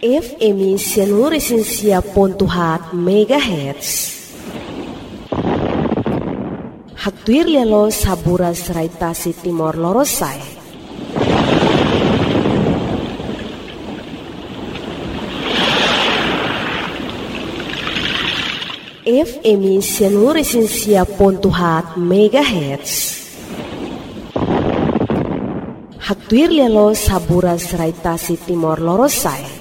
FM Sianuresinsia.4 MHz. Hagtuir lialo saburas raitasi Timor Lorosai. FM Sianuresinsia.4 MHz. Hagtuir lialo saburas raitasi Timor Lorosai.